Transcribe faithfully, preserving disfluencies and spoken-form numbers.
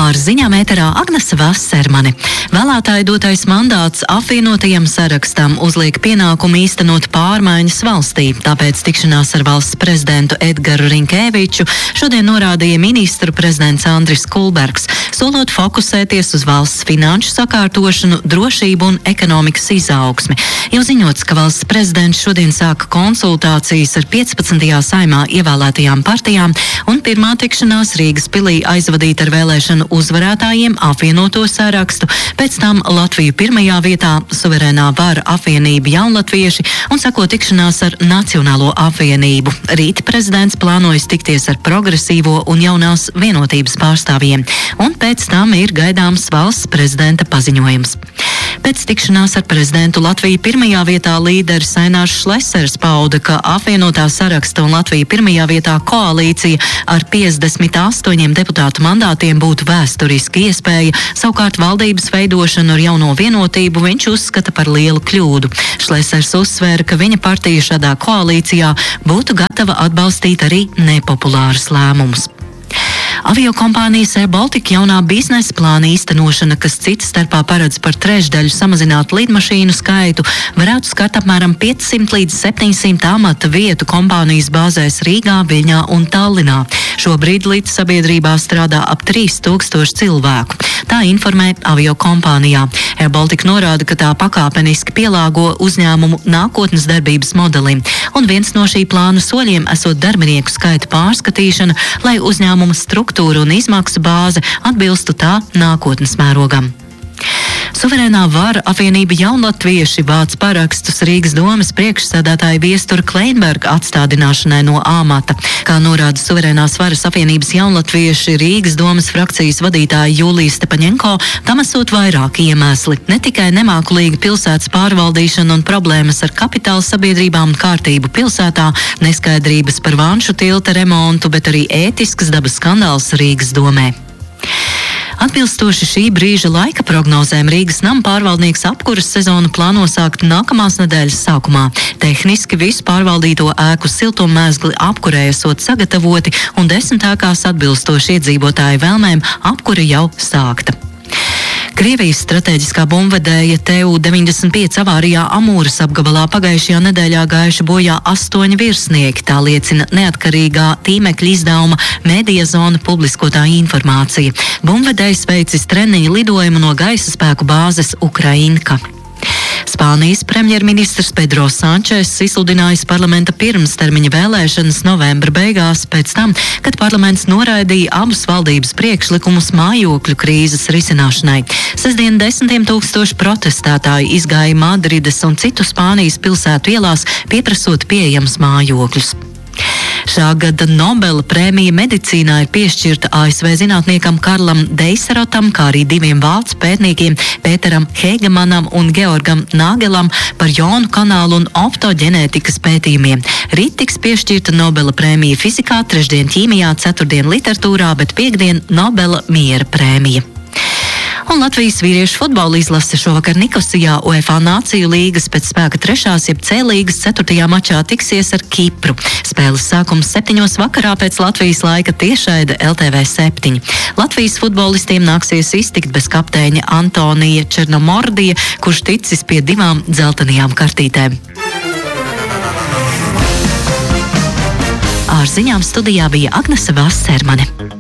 Ar ziņām ēterā Agnese Vassermane. Vēlētāju dotais mandāts apvienotajam sarakstam uzliek pienākumu īstenot pārmaiņas valstī, tāpēc tikšanās ar valsts prezidentu Edgaru Rinkēviču šodien norādīja ministru prezidents Andris Kulbergs, solot fokusēties uz valsts finanšu sakārtošanu, drošību un ekonomikas izaugsmi. Jau ziņots, ka valsts prezidents šodien sāka konsultācijas ar piecpadsmitajā saimā ievēlētajām partijām, un pirmā tikšanās Rīgas pilī aizvadīta ar vēlēšanu uzvarētājiem apvienoto sarakstu, pēc tam Latviju pirmajā vietā, suverēnā vara apvienība Jaunlatvieši un sako tikšanās ar Nacionālo apvienību. Rīt prezidents plānojas tikties ar progresīvo un jaunās vienotības pārstāvjiem, un pēc tam ir gaidāms valsts prezidenta paziņojums. Pēc tikšanās ar prezidentu Latviju pirmajā vietā līderis Ainārs Šlesers pauda, ka apvienotā saraksta un Latvija pirmajā vietā koalīcija ar piecdesmit astoņiem deputātu mandātiem būtu vēsturiski iespēja, savukārt valdības veidošanu ar jauno vienotību viņš uzskata par lielu kļūdu. Šlesers uzsvēra, ka viņa partija šādā koalīcijā būtu gatava atbalstīt arī nepopulārus lēmumus. Aviokompānijas Air Baltica jaunā biznesa plāna īstenošana, kas cits starpā paredz par trešdaļu samazināt lidmašīnu skaitu, varētu skart apmēram piecsimt līdz septiņsimt amata vietu kompānijas bāzēs Rīgā, Viļņā un Tallinā. Šobrīd līdz sabiedrībā strādā ap trīs tūkstoši cilvēku. Tā informē aviokompānijā. Air Baltica norāda, ka tā pakāpeniski pielāgo uzņēmumu nākotnes darbības modelim, un viens no šī plāna soļiem esot darbinieku skaita pārskatīšana, lai uzņēmuma struktūra un izmaksu bāze atbilstu tā nākotnes mērogam. Suverēnā vara apvienība Jaunlatvieši vāc parakstus Rīgas domes priekšsēdētāja Viestura Kleinberga atstādināšanai no amata. Kā norāda Suverēnās varas apvienības Jaunlatvieši Rīgas domes frakcijas vadītāja Jūlija Stepaņenko, tam esot vairāki iemesli. Ne tikai nemākulīga pilsētas pārvaldīšana un problēmas ar kapitāla sabiedrībām un kārtību pilsētā, neskaidrības par Vanšu tilta remontu, bet arī ētiskas dabas skandāls Rīgas domē. Atbilstoši šī brīža laika prognozēm Rīgas nama pārvaldnieks apkuras sezonu plāno sākt nākamās nedēļas sākumā. Tehniski visu pārvaldīto ēku siltummēzgli apkurē esot sagatavoti un desmit ēkās atbilstoši iedzīvotāju vēlmēm apkure jau sākta. Krievijas strateģiskā bumbvedēja T U deviņdesmit pieci avārijā Amūras apgabalā pagājušajā nedēļā gājuši bojā astoņi virsnieki, tā liecina neatkarīgā tīmekļa izdevuma Mediazona publiskotā informācija. Bumbvedējs veicis treniņu lidojumu no gaisa spēku bāzes Ukrainka. Spānijas premjerministrs Pedro Sančes izsludinājis parlamenta pirmstermiņa vēlēšanas novembra beigās pēc tam, kad parlaments noraidīja abus valdības priekšlikumus mājokļu krīzes risināšanai. Sestdien desmitiem tūkstoši protestētāji izgāja Madrides un citu Spānijas pilsētu ielās, pieprasot pieejams mājokļus. Šā gada Nobela prēmija medicīnā ir piešķirta A S V zinātniekam Karlam Deiserotam, kā arī diviem vācu pētniekiem Pēteram Heigemanam un Georgam Nāgelam par jonu kanālu un optoģenētikas pētījumiem. Rīt tiks piešķirta Nobela prēmija fizikā, trešdien ķīmijā, ceturtdien literatūrā, bet piekdien Nobela miera prēmija. Un Latvijas vīriešu futbola izlase šovakar Nikosijā UEFA Nāciju līgas pēc spēka trešās jeb C līgas ceturtajā mačā tiksies ar Kipru. Spēles sākums septiņos vakarā pēc Latvijas laika tiešraide L T V septiņi. Latvijas futbolistiem nāksies iztikt bez kapteiņa Antonija Černomordija, kurš ticis pie divām dzeltenajām kartītēm. Ar ziņām studijā bija Agnese Vassermane.